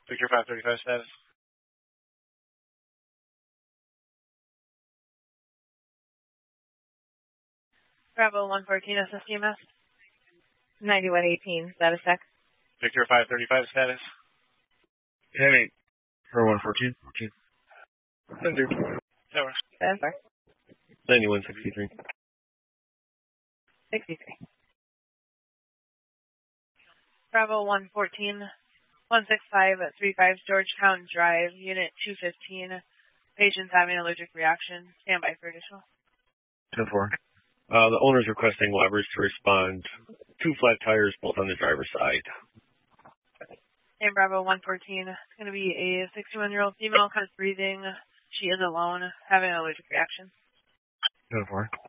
Victor 535 status. Bravo 114 SSDMS. 9118 status check. Victor 535 status. Hey, for 114. 14. Send That works. Status 9163. 63. Bravo 114 16535 Georgetown Drive, Unit 215. Patients having allergic reaction. Stand by for additional. 10-4. The owner's requesting levers to respond. 2 flat tires, both on the driver's side. And Bravo 114. It's going to be a 61-year-old female, kind of breathing. She is alone, having an allergic reaction. 10-4.